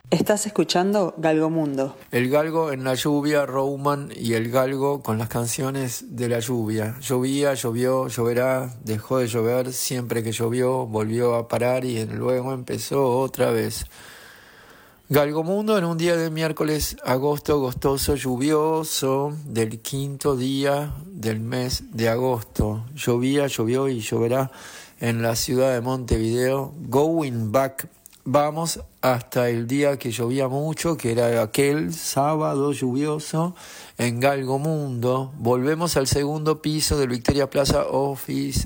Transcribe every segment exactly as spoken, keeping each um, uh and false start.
Estás escuchando Galgomundo. El galgo en la lluvia, Rouman y el galgo con las canciones de la lluvia. Llovía, llovió, lloverá, dejó de llover, siempre que llovió, volvió a parar y luego empezó otra vez. Galgomundo en un día de miércoles, agosto, gostoso, lluvioso, del quinto día del mes de agosto. Llovía, llovió y lloverá en la ciudad de Montevideo. Going back. Vamos hasta el día que llovía mucho, que era aquel sábado lluvioso en Galgomundo. Volvemos al segundo piso del Victoria Plaza Office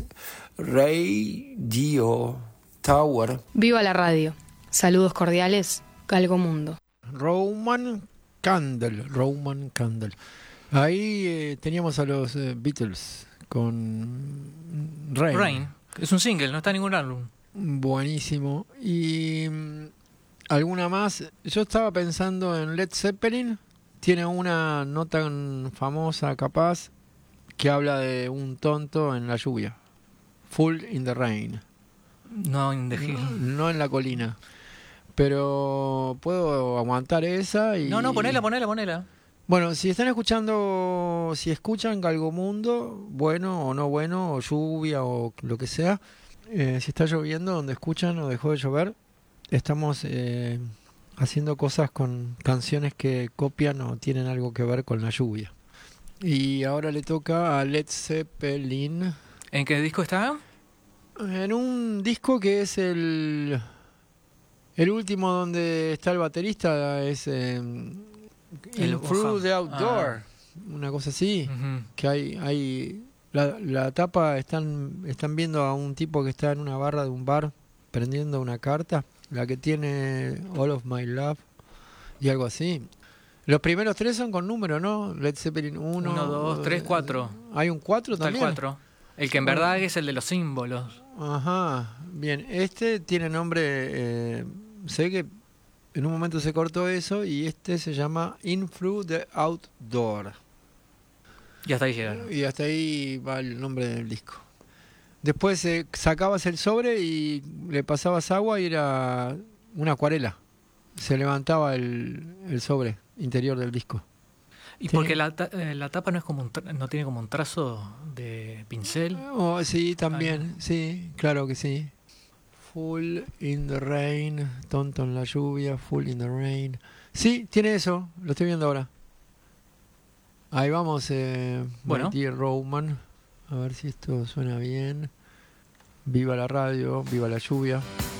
Radio Tower. Viva la radio. Saludos cordiales, Galgomundo. Roman Candle, Roman Candle. Ahí eh, teníamos a los eh, Beatles con Rain. Rain. Es un single, no está en ningún álbum. Buenísimo. Y alguna más. Yo estaba pensando en Led Zeppelin. Tiene una no tan famosa, capaz, que habla de un tonto en la lluvia. Full in the Rain. No, in the hill. No, no en la colina. Pero puedo aguantar esa y... No, no, ponela, ponela, ponela. Bueno, si están escuchando, si escuchan Galgomundo, bueno o no bueno, o lluvia o lo que sea, eh, si está lloviendo donde escuchan o dejó de llover, estamos eh, haciendo cosas con canciones que copian o tienen algo que ver con la lluvia. Y ahora le toca a Led Zeppelin. ¿En qué disco está? En un disco que es el... El último donde está el baterista es eh, el Through the Outdoor, ah. una cosa así, Uh-huh. que hay, hay la, la tapa están están viendo a un tipo que está en una barra de un bar prendiendo una carta, la que tiene All of My Love y algo así. Los primeros tres son con número, ¿no? Led Zeppelin uno, uno, dos, tres, cuatro. Hay un cuatro también. Está el cuatro. El que en Bueno. verdad es el de los símbolos. Ajá, bien. Este tiene nombre, eh, sé que en un momento se cortó eso y este se llama In Through the Outdoor. Y hasta ahí llegaron. Y hasta ahí va el nombre del disco. Después eh, sacabas el sobre y le pasabas agua y era una acuarela. Se levantaba el, el sobre interior del disco. Y Tiene- porque la, ta- eh, la tapa no es como un tra- no tiene como un trazo de pincel. Oh, sí, también, Ah, sí, claro que sí. Full in the rain, tonto en la lluvia, full in the rain. Sí, tiene eso, lo estoy viendo ahora. Ahí vamos, eh, Bueno. My Dear Roman. A ver si esto suena bien. Viva la radio, viva la lluvia.